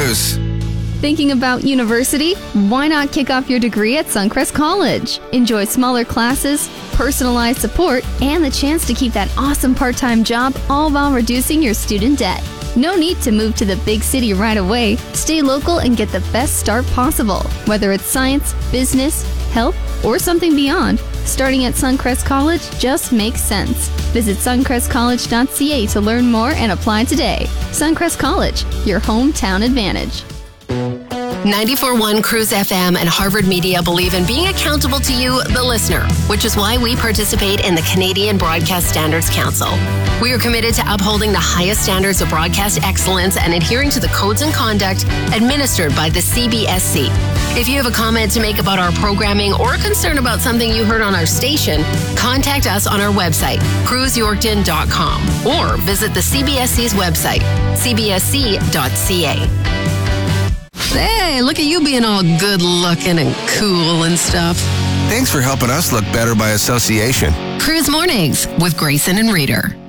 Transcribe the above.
Cruise. Thinking about university? Why not kick off your degree at Suncrest College? Enjoy smaller classes, personalized support, and the chance to keep that awesome part-time job, all while reducing your student debt. No need to move to the big city right away. Stay local and get the best start possible. Whether it's science, business, health, or something beyond, starting at Suncrest College just makes sense. Visit suncrestcollege.ca to learn more and apply today. Suncrest College, your hometown advantage. 94.1 Cruise FM and Harvard Media believe in being accountable to you, the listener, which is why we participate in the Canadian Broadcast Standards Council. We are committed to upholding the highest standards of broadcast excellence and adhering to the codes and conduct administered by the CBSC. If you have a comment to make about our programming or a concern about something you heard on our station, contact us on our website, cruiseyorkton.com, or visit the CBSC's website, cbsc.ca. Hey, look at you being all good looking and cool and stuff. Thanks for helping us look better by association. Cruise Mornings with Grayson and Reader.